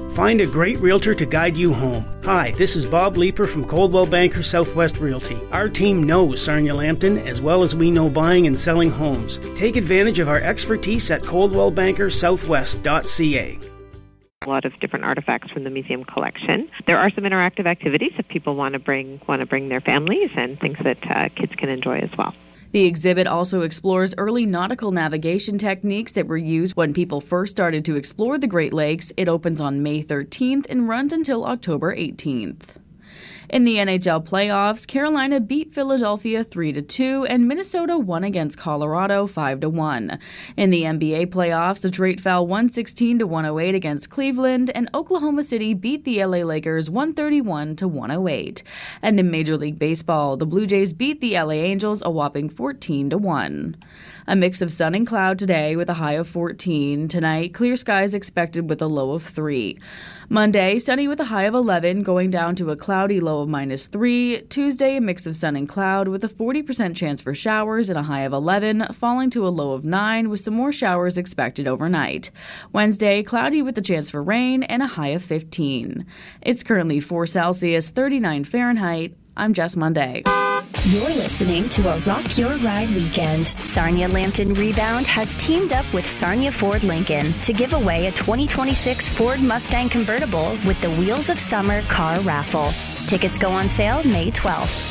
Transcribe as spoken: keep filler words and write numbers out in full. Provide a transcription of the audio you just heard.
Find a great realtor to guide you home. Hi, this is Bob Leeper from Coldwell Banker Southwest Realty. Our team knows Sarnia Lambton as well as we know buying and selling homes. Take advantage of our expertise at coldwell banker southwest dot c a. A lot of different artifacts from the museum collection. There are some interactive activities if people want to bring want to bring their families, and things that uh, kids can enjoy as well. The exhibit also explores early nautical navigation techniques that were used when people first started to explore the Great Lakes. It opens on May thirteenth and runs until October eighteenth. In the N H L playoffs, Carolina beat Philadelphia three to two and Minnesota won against Colorado five to one. In the N B A playoffs, Detroit fell one sixteen to one oh eight against Cleveland and Oklahoma City beat the L A Lakers one thirty-one to one oh eight. And in Major League Baseball, the Blue Jays beat the L A Angels a whopping fourteen to one. A mix of sun and cloud today with a high of fourteen. Tonight, clear skies expected with a low of three. Monday, sunny with a high of eleven, going down to a cloudy low of minus three. Tuesday, a mix of sun and cloud with a forty percent chance for showers and a high of eleven, falling to a low of nine with some more showers expected overnight. Wednesday, cloudy with a chance for rain and a high of fifteen. It's currently four Celsius, thirty-nine Fahrenheit. I'm Jess Monday. You're listening to a Rock Your Ride weekend. Sarnia Lambton Rebound has teamed up with Sarnia Ford Lincoln to give away a twenty twenty-six Ford Mustang convertible with the Wheels of Summer car raffle. Tickets go on sale May twelfth.